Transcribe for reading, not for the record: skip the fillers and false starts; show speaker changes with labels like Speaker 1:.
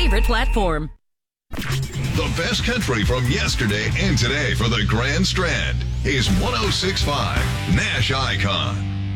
Speaker 1: favorite platform.
Speaker 2: The best country from yesterday and today for the Grand Strand is 106.5 Nash Icon.